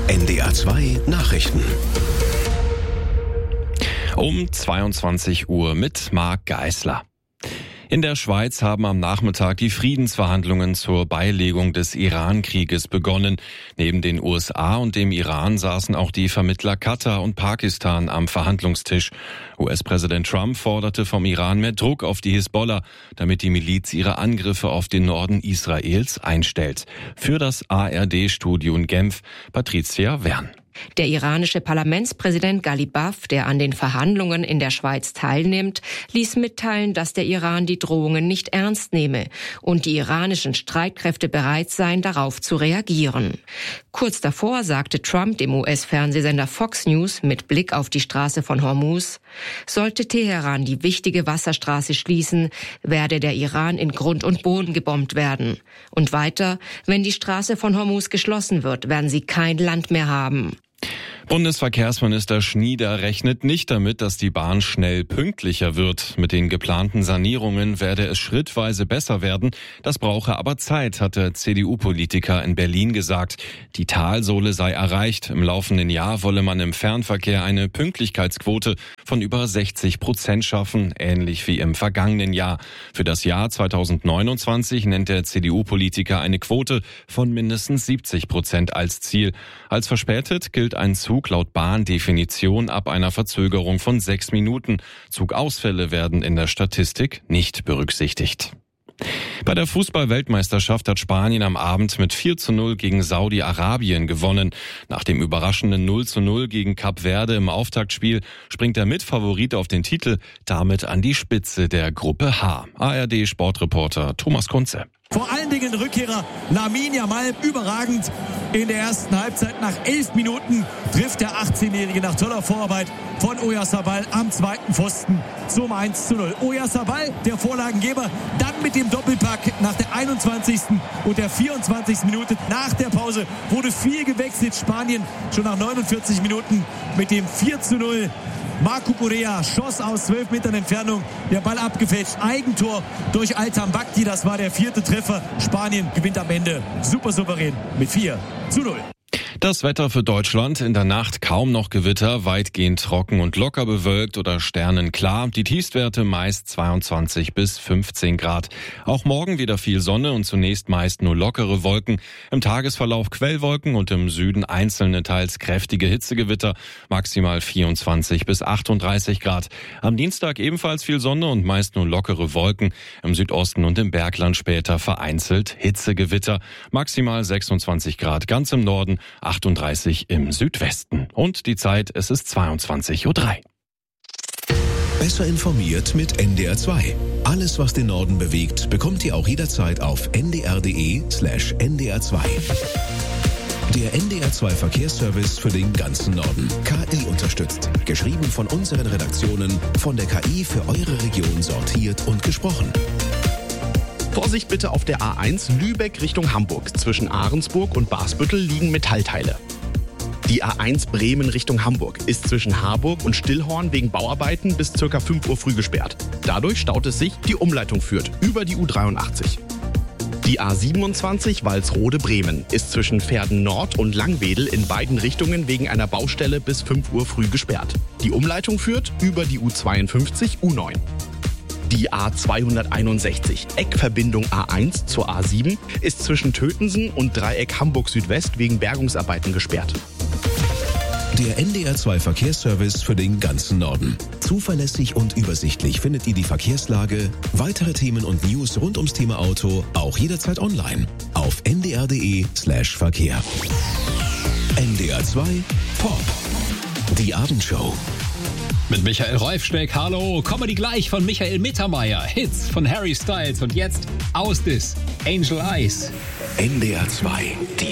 NDR 2 Nachrichten. Um 22 Uhr mit Marc Geisler. In der Schweiz haben am Nachmittag die Friedensverhandlungen zur Beilegung des Iran-Krieges begonnen. Neben den USA und dem Iran saßen auch die Vermittler Katar und Pakistan am Verhandlungstisch. US-Präsident Trump forderte vom Iran mehr Druck auf die Hisbollah, damit die Miliz ihre Angriffe auf den Norden Israels einstellt. Für das ARD-Studio in Genf, Patricia Wern. Der iranische Parlamentspräsident Ghalibaf, der an den Verhandlungen in der Schweiz teilnimmt, ließ mitteilen, dass der Iran die Drohungen nicht ernst nehme und die iranischen Streitkräfte bereit seien, darauf zu reagieren. Kurz davor sagte Trump dem US-Fernsehsender Fox News mit Blick auf die Straße von Hormuz: Sollte Teheran die wichtige Wasserstraße schließen, werde der Iran in Grund und Boden gebombt werden. Und weiter: Wenn die Straße von Hormuz geschlossen wird, werden sie kein Land mehr haben. Bundesverkehrsminister Schnieder rechnet nicht damit, dass die Bahn schnell pünktlicher wird. Mit den geplanten Sanierungen werde es schrittweise besser werden. Das brauche aber Zeit, hat der CDU-Politiker in Berlin gesagt. Die Talsohle sei erreicht. Im laufenden Jahr wolle man im Fernverkehr eine Pünktlichkeitsquote von über 60% schaffen, ähnlich wie im vergangenen Jahr. Für das Jahr 2029 nennt der CDU-Politiker eine Quote von mindestens 70% als Ziel. Als verspätet gilt ein Zug laut Bahndefinition ab einer Verzögerung von 6 Minuten. Zugausfälle werden in der Statistik nicht berücksichtigt. Bei der Fußball-Weltmeisterschaft hat Spanien am Abend mit 4:0 gegen Saudi-Arabien gewonnen. Nach dem überraschenden 0:0 gegen Kap Verde im Auftaktspiel springt der Mitfavorit auf den Titel damit an die Spitze der Gruppe H. ARD-Sportreporter Thomas Kunze. Vor allen Dingen Rückkehrer Lamine Yamal überragend in der ersten Halbzeit. Nach 11 Minuten trifft der 18-Jährige nach toller Vorarbeit von Oyarzabal am zweiten Pfosten zum 1:0. Oyarzabal, der Vorlagengeber, dann mit dem Doppelpack nach der 21. und der 24. Minute. Nach der Pause wurde viel gewechselt. Spanien schon nach 49 Minuten mit dem 4:0. Marco Correa schoss aus 12 Metern Entfernung, der Ball abgefälscht, Eigentor durch Altan Bakti, das war der 4. Treffer. Spanien gewinnt am Ende super souverän mit 4:0. Das Wetter für Deutschland: in der Nacht kaum noch Gewitter, weitgehend trocken und locker bewölkt oder sternenklar. Die Tiefstwerte meist 22 bis 15 Grad. Auch morgen wieder viel Sonne und zunächst meist nur lockere Wolken. Im Tagesverlauf Quellwolken und im Süden einzelne teils kräftige Hitzegewitter, maximal 24 bis 38 Grad. Am Dienstag ebenfalls viel Sonne und meist nur lockere Wolken. Im Südosten und im Bergland später vereinzelt Hitzegewitter, maximal 26 Grad ganz im Norden, 38 im Südwesten. Und die Zeit, es ist 22:03 Uhr. Besser informiert mit NDR 2. Alles, was den Norden bewegt, bekommt ihr auch jederzeit auf ndr.de/ndr2. Der NDR 2 Verkehrsservice für den ganzen Norden. KI unterstützt. Geschrieben von unseren Redaktionen, von der KI für eure Region sortiert und gesprochen. Vorsicht bitte auf der A1 Lübeck Richtung Hamburg. Zwischen Ahrensburg und Basbüttel liegen Metallteile. Die A1 Bremen Richtung Hamburg ist zwischen Harburg und Stillhorn wegen Bauarbeiten bis ca. 5 Uhr früh gesperrt. Dadurch staut es sich, die Umleitung führt über die U83. Die A27 Walsrode Bremen ist zwischen Verden Nord und Langwedel in beiden Richtungen wegen einer Baustelle bis 5 Uhr früh gesperrt. Die Umleitung führt über die U52 U9. Die A261, Eckverbindung A1 zur A7, ist zwischen Tötensen und Dreieck Hamburg Südwest wegen Bergungsarbeiten gesperrt. Der NDR 2 Verkehrsservice für den ganzen Norden. Zuverlässig und übersichtlich findet ihr die Verkehrslage, weitere Themen und News rund ums Thema Auto auch jederzeit online auf ndr.de/Verkehr. NDR 2 Pop. Die Abendshow. Mit Michael Rolfschneck, hallo, Comedy gleich von Michael Mittermeier, Hits von Harry Styles und jetzt Aus Dis, Angel Eyes. NDR 2, die